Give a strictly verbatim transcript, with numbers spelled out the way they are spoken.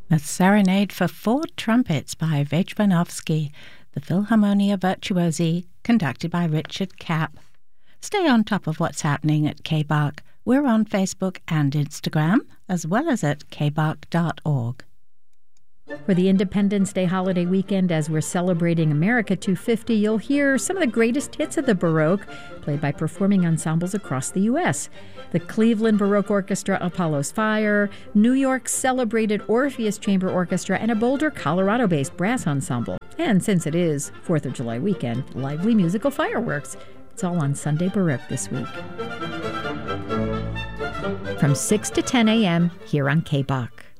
A Serenade for Four Trumpets by Vejvanovsky, the Philharmonia Virtuosi, conducted by Richard Kapp. Stay on top of what's happening at K B A R C. We're on Facebook and Instagram, as well as at k b a r c dot org. For the Independence Day holiday weekend, as we're celebrating America two fifty, you'll hear some of the greatest hits of the Baroque, played by performing ensembles across the U S The Cleveland Baroque Orchestra, Apollo's Fire, New York's celebrated Orpheus Chamber Orchestra, and a Boulder, Colorado-based brass ensemble. And since it is fourth of July weekend, lively musical fireworks. It's all on Sunday Baroque this week. From six to ten a.m. here on K B A R C.